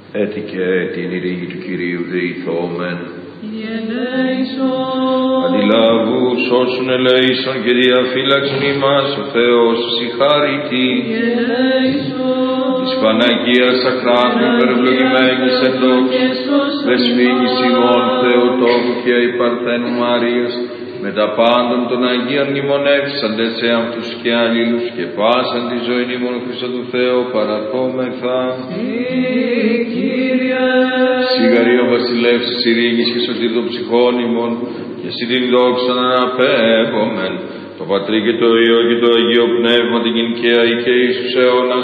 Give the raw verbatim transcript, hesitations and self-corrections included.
έτη και την ειρήνη του Κυρίου δεηθόμεν. Αντιλάβου σώσουν ελέησον και διαφύλαξον ημάς ο Θεός συγχάρητη. Της Παναγίας αχράντου υπερευλογημένης εντόξης, δεσπίνης ημών Θεοτόκου και η Παρθένου Μαρίας, με τα πάντων των Αγίων μνημονεύσαντες σε αυτούς και αλλήλους και πάσαν τη ζωή ημών Χριστό του Θεού παρακόμεθα. Σιγαρή ο βασιλεύς της ειρήνης και σωτήρ των ψυχών ημών και εσύ την δόξα να αναπέμπομεν το Πατρί και το Υιό και το Αγίο Πνεύμα την και Ιησούς αιώνας